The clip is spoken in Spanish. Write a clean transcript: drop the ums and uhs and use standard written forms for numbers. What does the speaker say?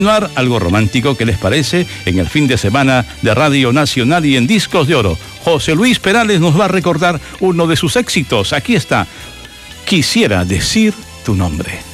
Algo romántico, ¿qué les parece? En el fin de semana de Radio Nacional y en Discos de Oro, José Luis Perales nos va a recordar uno de sus éxitos. Aquí está, Quisiera decir tu nombre.